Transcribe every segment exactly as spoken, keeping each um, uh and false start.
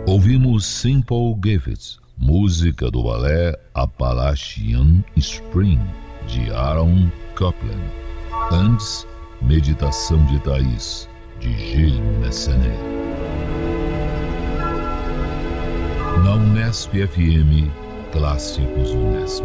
Ouvimos Simple Gifts, música do balé Appalachian Spring, de Aaron Copland. Antes, Meditação de Thaís, de Gilles Messenet. Na Unesp F M, Clássicos Unesp.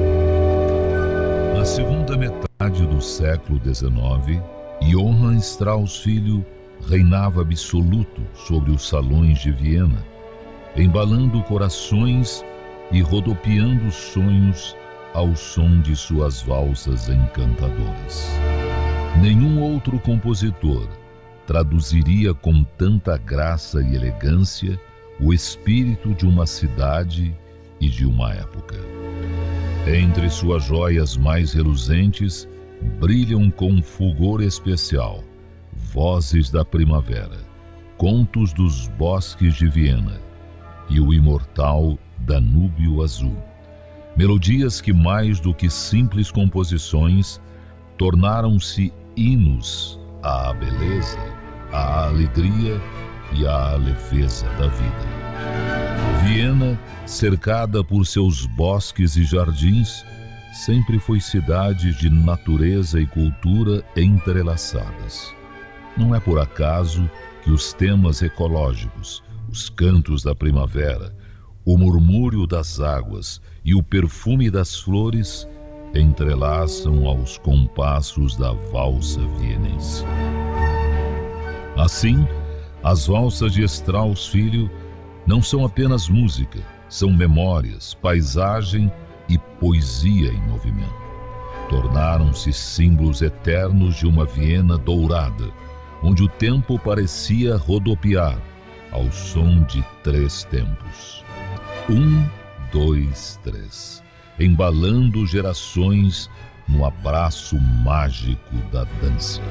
Na segunda metade do século dezenove, Johann Strauss Filho reinava absoluto sobre os salões de Viena, embalando corações e rodopiando sonhos ao som de suas valsas encantadoras. Nenhum outro compositor traduziria com tanta graça e elegância o espírito de uma cidade e de uma época. Entre suas joias mais reluzentes brilham com fulgor especial Vozes da Primavera, Contos dos Bosques de Viena e o imortal Danúbio Azul. Melodias que, mais do que simples composições, tornaram-se hinos à beleza, à alegria e à leveza da vida. Viena, cercada por seus bosques e jardins, sempre foi cidade de natureza e cultura entrelaçadas. Não é por acaso que os temas ecológicos, os cantos da primavera, o murmúrio das águas e o perfume das flores entrelaçam aos compassos da valsa vienense. Assim, as valsas de Strauss Filho não são apenas música, são memórias, paisagem e poesia em movimento. Tornaram-se símbolos eternos de uma Viena dourada, onde o tempo parecia rodopiar ao som de três tempos. Um, dois, três. Embalando gerações no abraço mágico da dança.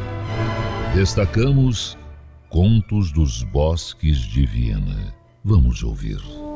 Destacamos Contos dos Bosques de Viena. Vamos ouvir.